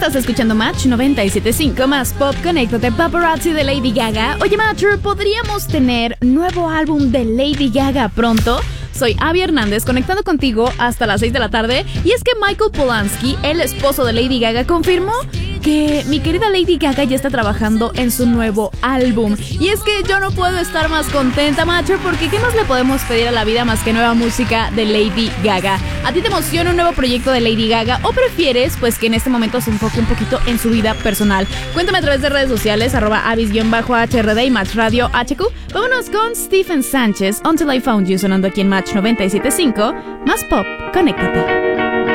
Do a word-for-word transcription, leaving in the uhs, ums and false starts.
Estás escuchando Match noventa y siete punto cinco, más pop, conéctate, Paparazzi de Lady Gaga. Oye, Matcher, ¿podríamos tener nuevo álbum de Lady Gaga pronto? Soy Abby Hernández, conectando contigo hasta las seis de la tarde. Y es que Michael Polanski, el esposo de Lady Gaga, confirmó que mi querida Lady Gaga ya está trabajando en su nuevo álbum. Y es que yo no puedo estar más contenta, Matcher, porque ¿qué más le podemos pedir a la vida más que nueva música de Lady Gaga? ¿A ti te emociona un nuevo proyecto de Lady Gaga o prefieres pues que en este momento se enfoque un poquito en su vida personal? Cuéntame a través de redes sociales, arroba avis-H R D y Match Radio H Q. Vámonos con Stephen Sánchez, Until I Found You, sonando aquí en Match noventa y siete punto cinco, más pop, conéctate.